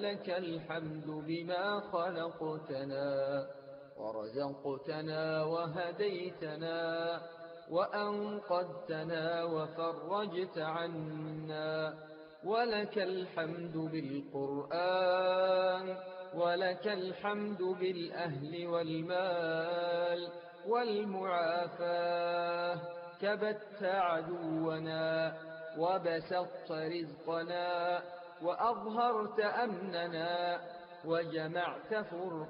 لك الحمد بما خلقتنا ورزقتنا وهديتنا وأنقذتنا وفرجت عنا. ولك الحمد بالقرآن، ولك الحمد بالأهل والمال والمعافاة. كبت عدونا وبسطت رزقنا وأظهرت أمننا وجمعت فرقنا.